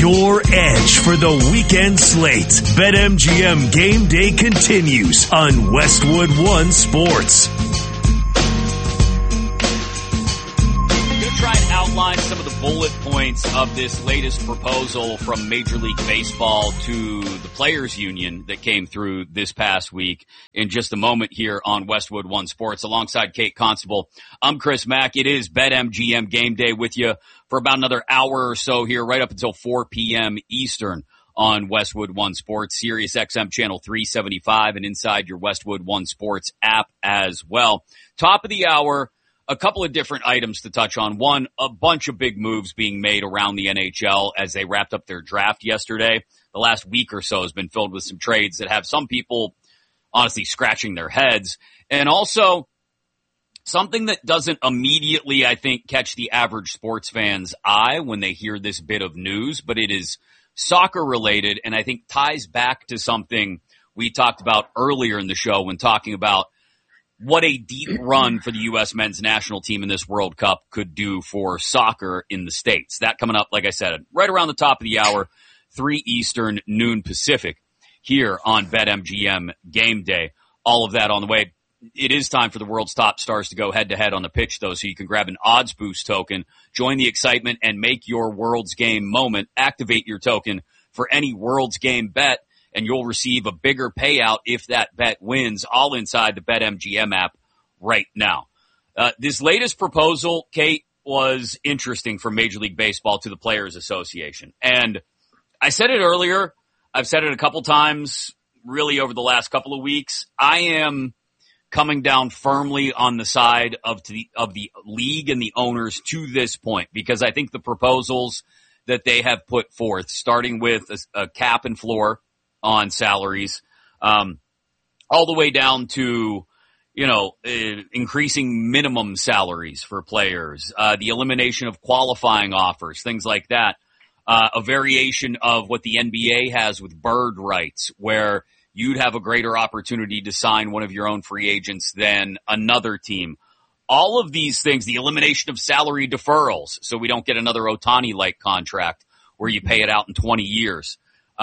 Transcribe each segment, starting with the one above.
your edge for the weekend slate. BetMGM Game Day continues on Westwood One Sports. Try and outline some of the bullet points of this latest proposal from Major League Baseball to the Players Union that came through this past week in just a moment here on Westwood One Sports alongside Kate Constable. I'm Chris Mack. It is BetMGM Game Day with you for about another hour or so here, right up until 4 p.m. Eastern on Westwood One Sports, Sirius XM channel 375 and inside your Westwood One Sports app as well. Top of the hour. A couple of different items to touch on. One, a bunch of big moves being made around the NHL as they wrapped up their draft yesterday. The last week or so has been filled with some trades that have some people honestly scratching their heads. And also something that doesn't immediately, I think, catch the average sports fan's eye when they hear this bit of news, but it is soccer related and I think ties back to something we talked about earlier in the show when talking about what a deep run for the U.S. men's national team in this World Cup could do for soccer in the States. That coming up, like I said, right around the top of the hour, 3 Eastern, noon Pacific, here on BetMGM Game Day. All of that on the way. It is time for the world's top stars to go head-to-head on the pitch, though, so you can grab an Odds Boost token, join the excitement, and make your World's Game moment. Activate your token for any World's Game bet, and you'll receive a bigger payout if that bet wins, all inside the BetMGM app right now. This latest proposal, Kate, was interesting from Major League Baseball to the Players Association. And I said it earlier, I've said it a couple times, really over the last couple of weeks. I am coming down firmly on the side of the league and the owners to this point, because I think the proposals that they have put forth, starting with a cap and floor on salaries, all the way down to, increasing minimum salaries for players, the elimination of qualifying offers, things like that, a variation of what the NBA has with bird rights, where you'd have a greater opportunity to sign one of your own free agents than another team. All of these things, the elimination of salary deferrals, so we don't get another Ohtani-like contract where you pay it out in 20 years.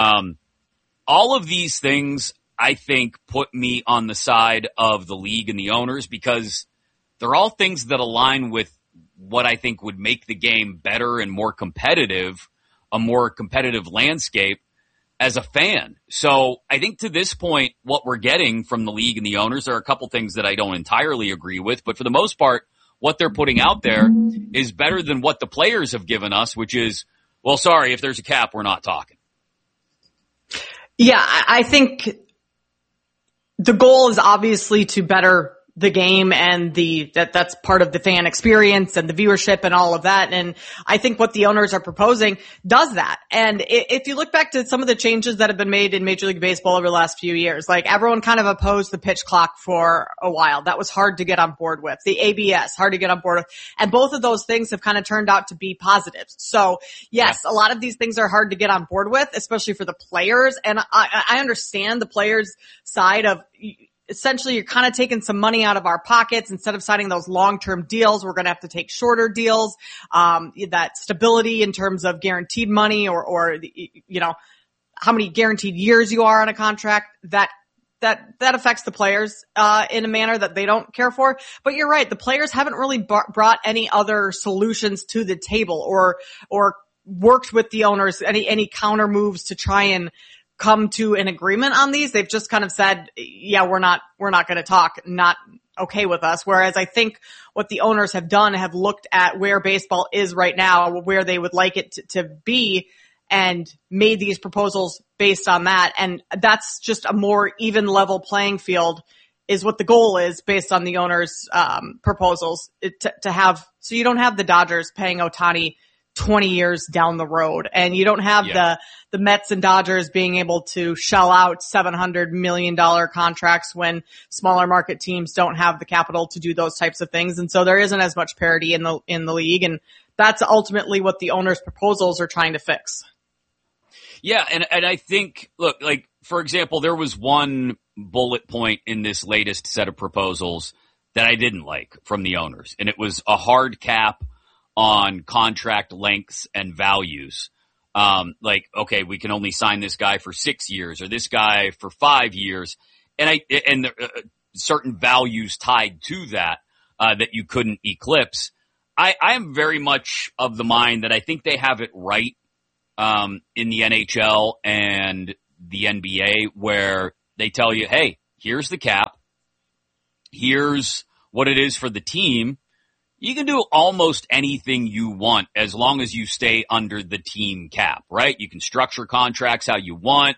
All of these things, I think, put me on the side of the league and the owners because they're all things that align with what I think would make the game better and more competitive, a more competitive landscape as a fan. So I think to this point, what we're getting from the league and the owners, there are a couple things that I don't entirely agree with, but for the most part, what they're putting out there is better than what the players have given us, which is, well, sorry, if there's a cap, we're not talking. Yeah, I think the goal is obviously to better the game and that's part of the fan experience and the viewership and all of that. And I think what the owners are proposing does that. And if you look back to some of the changes that have been made in Major League Baseball over the last few years, like everyone kind of opposed the pitch clock for a while. That was hard to get on board with. The ABS, hard to get on board with. And both of those things have kind of turned out to be positives. So yes, a lot of these things are hard to get on board with, especially for the players. And I understand the players' side of, essentially, you're kind of taking some money out of our pockets. Instead of signing those long-term deals, we're going to have to take shorter deals. That stability in terms of guaranteed money or how many guaranteed years you are on a contract, that affects the players in a manner that they don't care for. But you're right, the players haven't really brought any other solutions to the table or worked with the owners, any counter moves to try and come to an agreement on these. They've just kind of said, yeah, we're not going to talk, not okay with us. Whereas I think what the owners have done have looked at where baseball is right now, where they would like it to be, and made these proposals based on that. And that's just a more even level playing field is what the goal is based on the owners' proposals to have. So you don't have the Dodgers paying Ohtani 20 years down the road. And you don't have the Mets and Dodgers being able to shell out $700 million contracts when smaller market teams don't have the capital to do those types of things. And so there isn't as much parity in the league. And that's ultimately what the owners' proposals are trying to fix. Yeah. And I think, look, like, for example, there was one bullet point in this latest set of proposals that I didn't like from the owners. And it was a hard cap on contract lengths and values Like, okay, we can only sign this guy for 6 years or this guy for 5 years. And certain values tied to that, that you couldn't eclipse. I am very much of the mind that I think they have it right, in the NHL and the NBA, where they tell you, hey, here's the cap. Here's what it is for the team. You can do almost anything you want as long as you stay under the team cap, right? You can structure contracts how you want.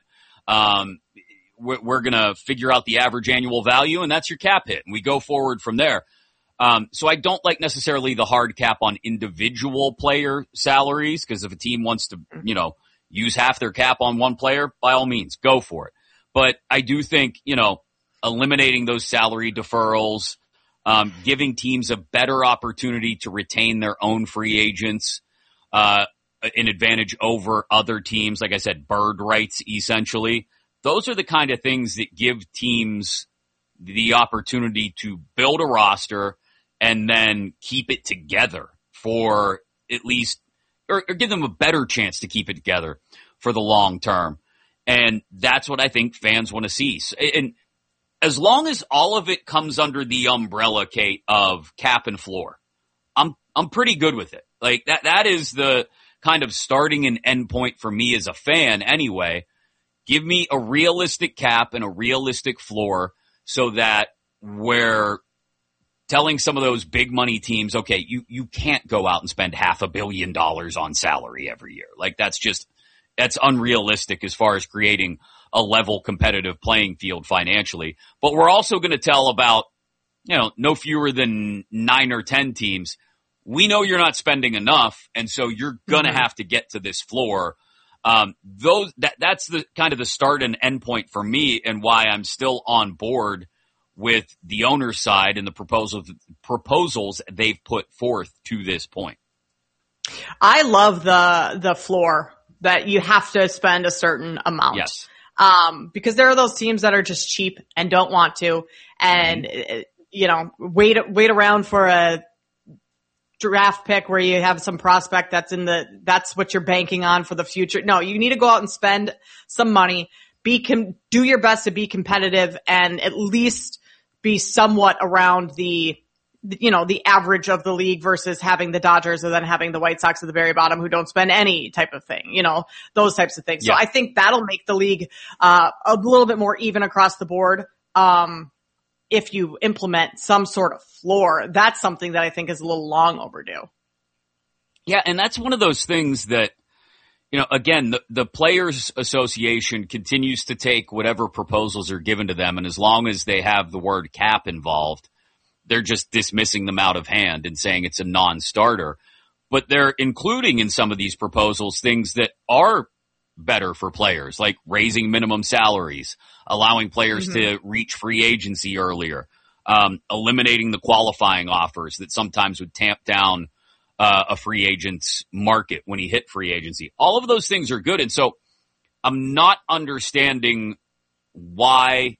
We're going to figure out the average annual value, and that's your cap hit, and we go forward from there. So I don't like necessarily the hard cap on individual player salaries, because if a team wants to, use half their cap on one player, by all means, go for it. But I do think, eliminating those salary deferrals, giving teams a better opportunity to retain their own free agents, an advantage over other teams, like I said, bird rights, essentially. Those are the kind of things that give teams the opportunity to build a roster and then keep it together for at least, or give them a better chance to keep it together for the long term. And that's what I think fans want to see. And as long as all of it comes under the umbrella, Kate, of cap and floor, I'm pretty good with it. Like that is the kind of starting and end point for me as a fan anyway. Give me a realistic cap and a realistic floor so that we're telling some of those big money teams, okay, you can't go out and spend $500 million on salary every year. Like that's unrealistic as far as creating a level competitive playing field financially. But we're also going to tell about, no fewer than 9 or 10 teams, we know you're not spending enough, and so you're going to have to get to this floor. That's the kind of the start and end point for me, and why I'm still on board with the owner's side and the proposals they've put forth to this point. I love the floor that you have to spend a certain amount. Yes. Because there are those teams that are just cheap and don't want to, and wait around for a draft pick where you have some prospect that's what you're banking on for the future. No, you need to go out and spend some money, do your best to be competitive, and at least be somewhat around the average of the league, versus having the Dodgers and then having the White Sox at the very bottom who don't spend any type of thing, those types of things. Yeah. So I think that'll make the league, a little bit more even across the board. If you implement some sort of floor, that's something that I think is a little long overdue. Yeah. And that's one of those things that, again, the Players Association continues to take whatever proposals are given to them. And as long as they have the word cap involved, they're just dismissing them out of hand and saying it's a non-starter. But they're including in some of these proposals things that are better for players, like raising minimum salaries, allowing players to reach free agency earlier, eliminating the qualifying offers that sometimes would tamp down a free agent's market when he hit free agency. All of those things are good. And so I'm not understanding why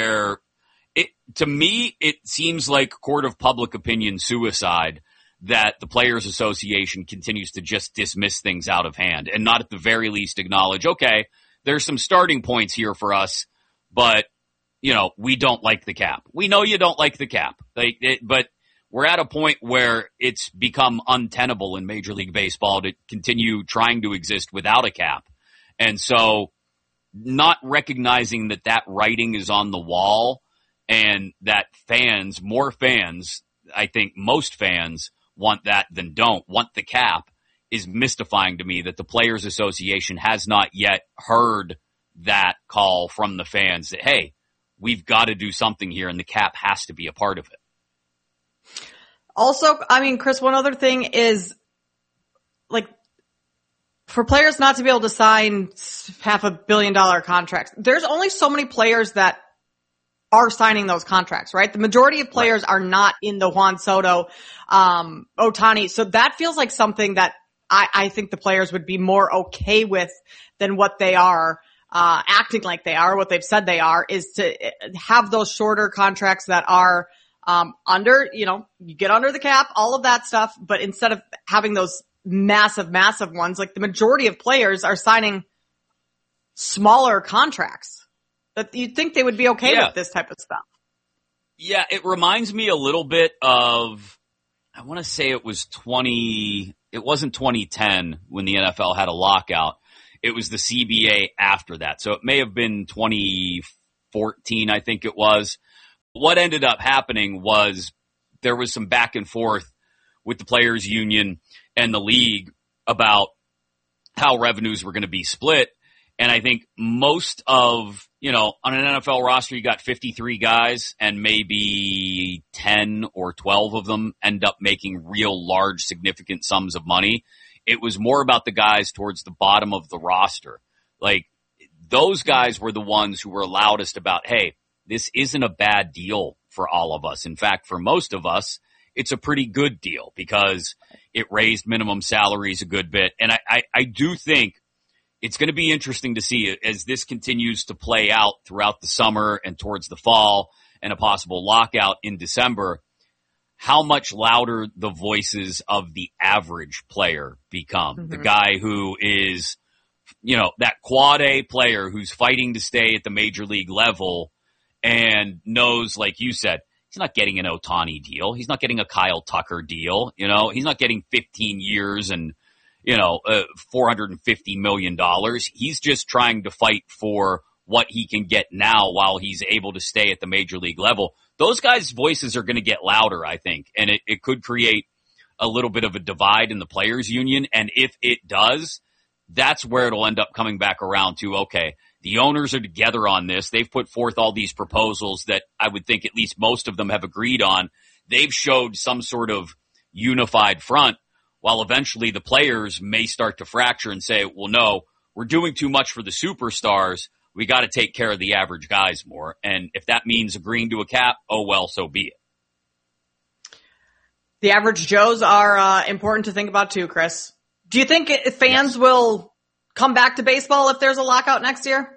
to me, it seems like court of public opinion suicide that the Players Association continues to just dismiss things out of hand and not at the very least acknowledge, okay, there's some starting points here for us, but, we don't like the cap. We know you don't like the cap, but we're at a point where it's become untenable in Major League Baseball to continue trying to exist without a cap. And so not recognizing that writing is on the wall, and that more fans, I think most fans want that than don't, want the cap, is mystifying to me that the Players Association has not yet heard that call from the fans that, hey, we've got to do something here and the cap has to be a part of it. Also, Chris, one other thing is, like, for players not to be able to sign $500 million contracts, there's only so many players that are signing those contracts, right? The majority of players are not in the Juan Soto, Ohtani. So that feels like something that I think the players would be more okay with than what they are, acting like they are, what they've said they are, is to have those shorter contracts that are, you get under the cap, all of that stuff. But instead of having those massive ones. Like the majority of players are signing smaller contracts. That you'd think they would be okay with this type of stuff. Yeah, it reminds me a little bit of, I want to say it wasn't 2010 when the NFL had a lockout. It was the CBA after that. So it may have been 2014, I think it was. What ended up happening was there was some back and forth with the players union and the league about how revenues were going to be split. And I think most of, on an NFL roster, you got 53 guys and maybe 10 or 12 of them end up making real large, significant sums of money. It was more about the guys towards the bottom of the roster. Like, those guys were the ones who were loudest about, hey, this isn't a bad deal for all of us. In fact, for most of us, it's a pretty good deal because it raised minimum salaries a good bit. And I do think it's going to be interesting to see as this continues to play out throughout the summer and towards the fall and a possible lockout in December, how much louder the voices of the average player become. Mm-hmm. The guy who is, that quad A player who's fighting to stay at the major league level and knows, like you said, he's not getting an Ohtani deal. He's not getting a Kyle Tucker deal. He's not getting 15 years and, $450 million. He's just trying to fight for what he can get now while he's able to stay at the major league level. Those guys' voices are going to get louder, I think, and it could create a little bit of a divide in the players union. And if it does, that's where it'll end up coming back around to, okay, the owners are together on this. They've put forth all these proposals that I would think at least most of them have agreed on. They've showed some sort of unified front, while eventually the players may start to fracture and say, well, no, we're doing too much for the superstars. We got to take care of the average guys more. And if that means agreeing to a cap, oh, well, so be it. The average Joes are important to think about too, Chris. Do you think fans will come back to baseball if there's a lockout next year?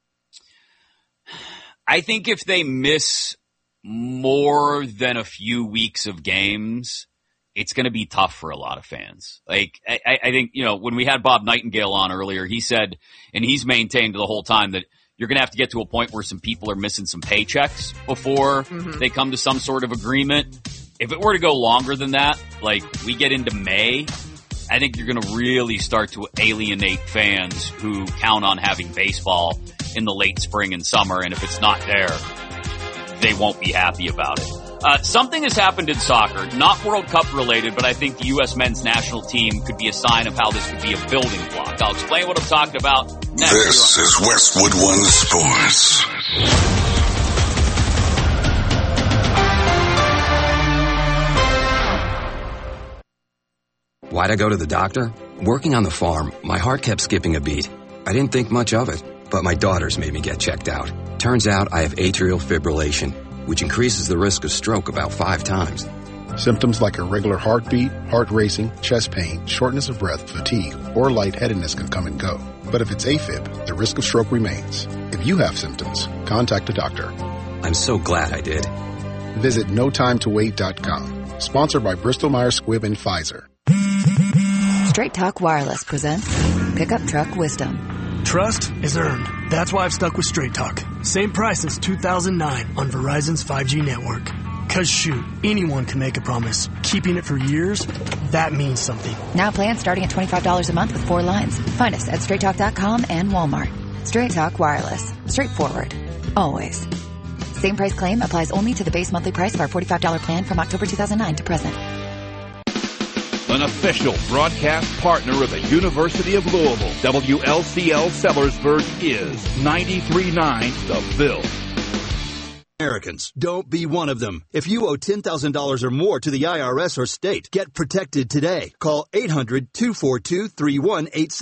I think if they miss more than a few weeks of games, it's going to be tough for a lot of fans. Like, I think, when we had Bob Nightingale on earlier, he said, and he's maintained the whole time, that you're going to have to get to a point where some people are missing some paychecks before they come to some sort of agreement. If it were to go longer than that, like we get into May, I think you're going to really start to alienate fans who count on having baseball in the late spring and summer. And if it's not there, they won't be happy about it. Something has happened in soccer, not World Cup related, but I think the U.S. men's national team could be a sign of how this could be a building block. I'll explain what I'm talking about next. This is Westwood One Sports. Why'd I go to the doctor? Working on the farm, my heart kept skipping a beat. I didn't think much of it, but my daughters made me get checked out. Turns out I have atrial fibrillation, which increases the risk of stroke about 5 times. Symptoms like irregular heartbeat, heart racing, chest pain, shortness of breath, fatigue, or lightheadedness can come and go. But if it's AFib, the risk of stroke remains. If you have symptoms, contact a doctor. I'm so glad I did. Visit NoTimeToWait.com. Sponsored by Bristol-Myers Squibb and Pfizer. Straight Talk Wireless presents Pickup Truck Wisdom. Trust is earned. That's why I've stuck with Straight Talk. Same price since 2009 on Verizon's 5G network. Cause shoot, anyone can make a promise. Keeping it for years, that means something. Now plans starting at $25 a month with 4 lines. Find us at StraightTalk.com and Walmart. Straight Talk Wireless. Straightforward. Always. Same price claim applies only to the base monthly price of our $45 plan from October 2009 to present. An official broadcast partner of the University of Louisville, WLCL Sellersburg is 93.9 The Ville. Americans, don't be one of them. If you owe $10,000 or more to the IRS or state, get protected today. Call 800-242-3186.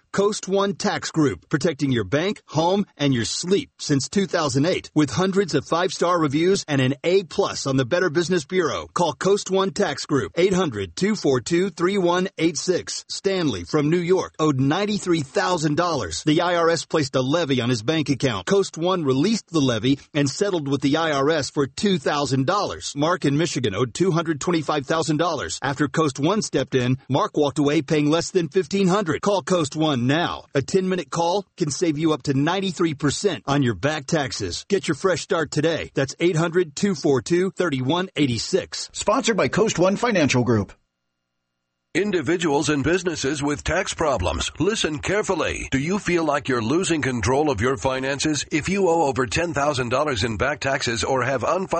Coast One Tax Group, protecting your bank, home, and your sleep since 2008 with hundreds of 5-star reviews and an A+ on the Better Business Bureau. Call Coast One Tax Group, 800-242-3186. Stanley from New York owed $93,000. The IRS placed a levy on his bank account. Coast One released the levy and settled with the IRS for $2,000. Mark in Michigan owed $225,000. After Coast One stepped in, Mark walked away paying less than $1,500. Call Coast One now. A 10-minute call can save you up to 93% on your back taxes. Get your fresh start today. That's 800-242-3186. Sponsored by Coast One Financial Group. Individuals and businesses with tax problems, listen carefully. Do you feel like you're losing control of your finances? If you owe over $10,000 in back taxes or have unfiled